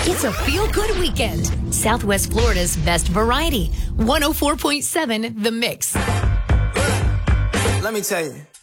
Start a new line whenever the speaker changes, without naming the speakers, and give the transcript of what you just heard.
It's a feel-good weekend. Southwest Florida's best variety. 104.7 The Mix.
Let me tell you.